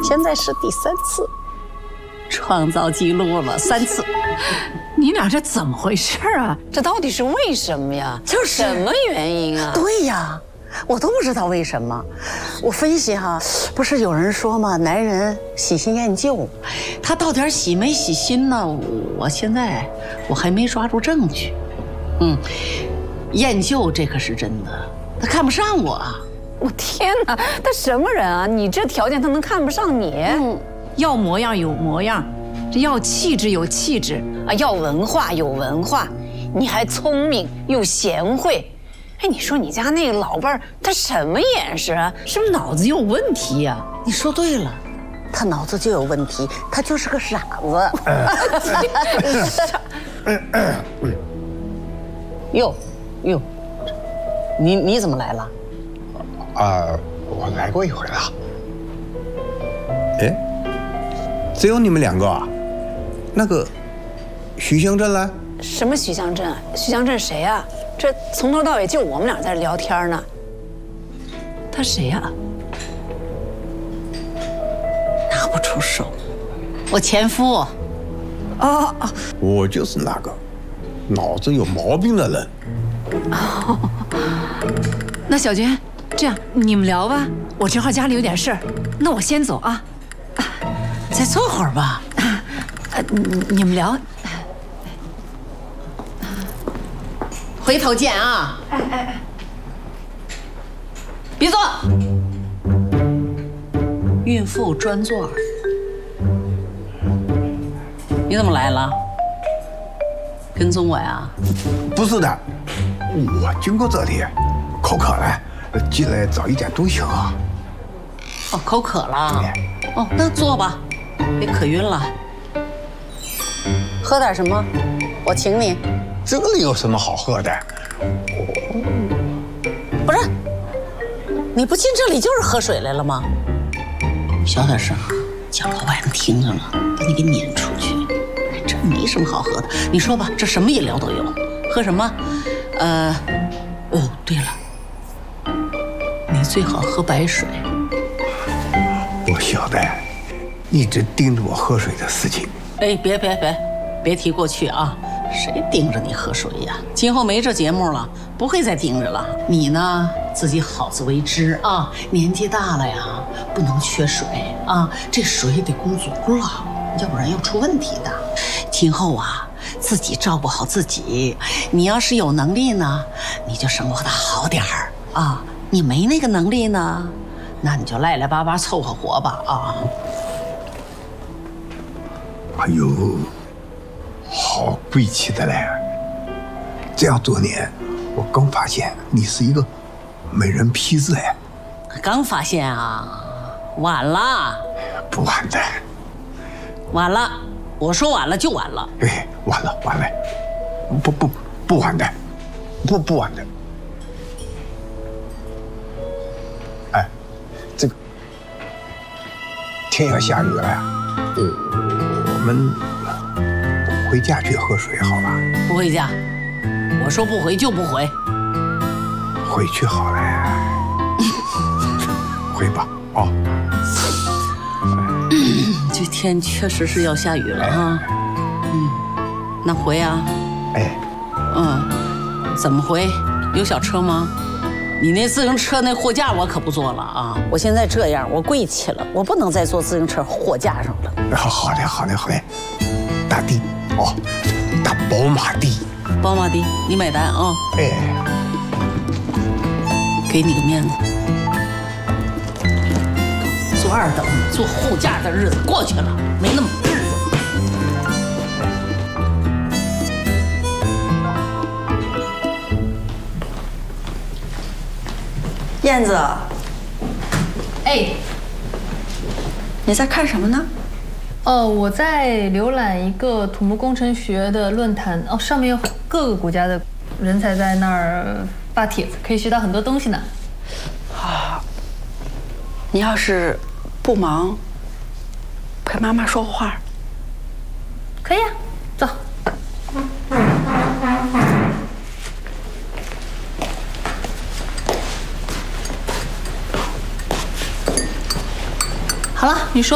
现在是第3次，创造纪录了3次。 你俩这怎么回事啊？ 这到底是为什么呀？ 就是什么原因啊？ 对呀，我都不知道为什么。我分析哈，不是有人说吗？男人喜新厌旧，他到底喜没喜新呢？我现在还没抓住证据。厌旧这可是真的，他看不上我。 我天哪，他什么人啊？你这条件他能看不上你？ 要模样有模样，这要气质有气质啊，要文化有文化，你还聪明又贤惠。哎，你说你家那个老伴儿，他什么眼神啊？ 是不是脑子有问题呀？ 你说对了，他脑子就有问题，他就是个傻子。哟，你怎么来了？ 我来过一回了。哎，只有你们2个啊？那个徐乡镇呢？ 什么徐乡镇啊？徐乡镇谁啊？这从头到尾就我们俩在这聊天呢。 他谁呀？ 拿不出手，我前夫。 我就是那个脑子有毛病的人。 那小娟，这样你们聊吧，我正好家里有点事儿，那我先走啊。 再坐会儿吧。 你们聊。 回头见啊！哎，别坐，孕妇专座。你怎么来了？跟踪我呀？ 不是的，我经过这里，口渴了，进来找一点东西喝。 哦，口渴了。哦，那坐吧，别渴晕了。喝点什么？我请你。 这里有什么好喝的？ 不是，你不进这里就是喝水来了吗？小点声，讲老外人听着了，把你给撵出去。这没什么好喝的，你说吧，这什么饮料都有，喝什么？对了，你最好喝白水。 我晓得，一直盯着我喝水的事情。 哎，别提过去啊！谁盯着你喝水呀？今后没这节目了，不会再盯着了。你呢，自己好自为之啊！年纪大了呀，不能缺水啊，这水得供足了，要不然要出问题的。今后啊，自己照顾好自己。你要是有能力呢，你就生活得好点儿啊；你没那个能力呢，那你就赖赖巴巴凑合活吧啊！ 哎呦，好贵气的嘞！这样多年，我刚发现你是一个美人坯子哎。 刚发现啊，晚了。 不晚的。 晚了，我说晚了就晚了。 哎，晚了，不晚的，不晚的。哎，这个天要下雨了呀，我们回家去喝水好吧？ 不回家，我说不回就不回。 回去好了呀，回吧啊。 这天确实是要下雨了哈。那回啊？ 哎， 怎么回？有小车吗？你那自行车那货架我可不坐了啊！我现在这样，我贵气了，我不能再坐自行车货架上了。 好嘞，大的哦，大宝马的。 宝马的，你买单啊！ 哎， 给你个面子。坐2等坐后架的日子过去了，没那么日子。 燕子， 哎， 你在看什么呢？ 我在浏览一个土木工程学的论坛，上面有各个国家的人才在那儿发帖子，可以学到很多东西呢。 你要是不忙，陪妈妈说会话。 可以啊，走。好了，你说。